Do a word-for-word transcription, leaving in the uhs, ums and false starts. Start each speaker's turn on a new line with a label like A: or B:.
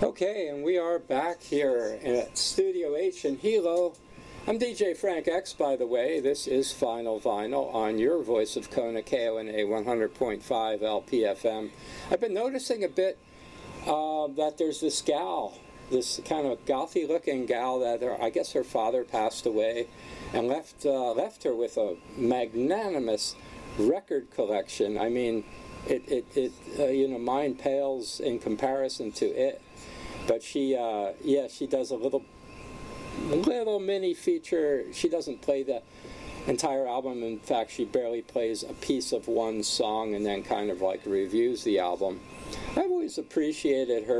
A: Okay, and we are back here at Studio H in Hilo. I'm D J Frank X, by the way. This is Final Vinyl on your voice of Kona, K O N A one hundred point five L P F M. I've been noticing a bit uh, that there's this gal, this kind of gothy-looking gal that her, I guess her father passed away and left uh, left her with a magnanimous record collection. I mean, it, it, it uh, you know, mine pales in comparison to it. But she, uh, yeah, she does a little, little mini feature. She doesn't play the entire album. In fact, she barely plays a piece of one song and then kind of like reviews the album. I've always appreciated her